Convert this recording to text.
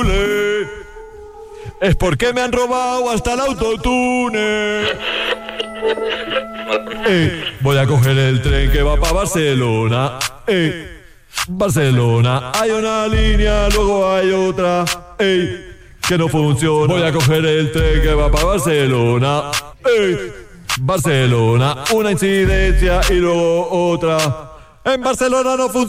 azules. Es porque me han robado hasta el autotune. Voy a coger el tren que va para Barcelona. Barcelona, hay una línea, luego hay otra. Que no funciona. Voy a coger el tren que va para Barcelona. Barcelona, una incidencia y luego otra. En Barcelona no funciona.